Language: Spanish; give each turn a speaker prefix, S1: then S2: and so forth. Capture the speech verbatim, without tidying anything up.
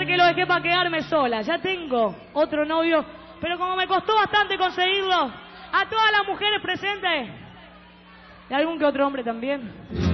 S1: ser que lo dejé para quedarme sola. Ya tengo otro novio, pero como me costó bastante conseguirlo, a todas las mujeres presentes, y algún que otro hombre también,